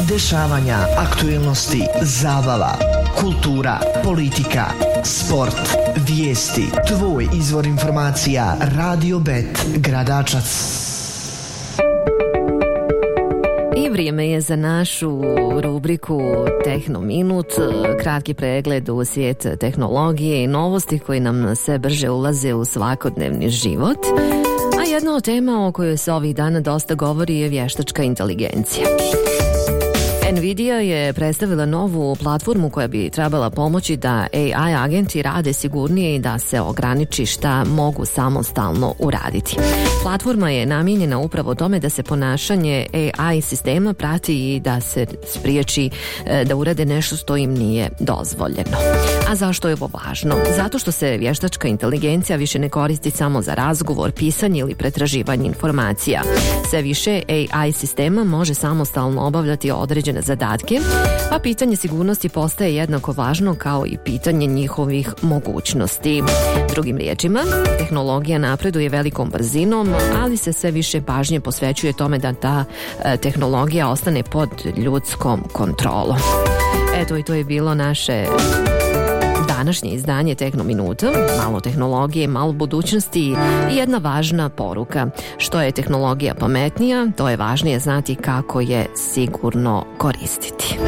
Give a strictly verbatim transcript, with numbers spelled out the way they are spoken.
dešavanja, aktuelnosti, zabava, kultura, politika, sport, vijesti. Tvoj izvor informacija Radio Bet Gradačac. I vrijeme je za našu rubriku Tehnominut, kratki pregled u svijet tehnologije i novosti koji nam sve brže ulaze u svakodnevni život. A jedna od tema o kojoj se ovih dana dosta govori je vještačka inteligencija. Nvidia je predstavila novu platformu koja bi trebala pomoći da A I agenti rade sigurnije i da se ograniči šta mogu samostalno uraditi. Platforma je namijenjena upravo tome da se ponašanje A I sistema prati i da se spriječi da urade nešto što im nije dozvoljeno. A zašto je ovo važno? Zato što se vještačka inteligencija više ne koristi samo za razgovor, pisanje ili pretraživanje informacija. Sve više A I sistema može samostalno obavljati određene zadatke, pa pitanje sigurnosti postaje jednako važno kao i pitanje njihovih mogućnosti. Drugim riječima, tehnologija napreduje velikom brzinom, ali se sve više pažnje posvećuje tome da ta tehnologija ostane pod ljudskom kontrolom. Eto, i to je bilo naše današnje izdanje Tehnominuta, malo tehnologije, malo budućnosti i jedna važna poruka. Što je tehnologija pametnija, to je važnije znati kako je sigurno koristiti.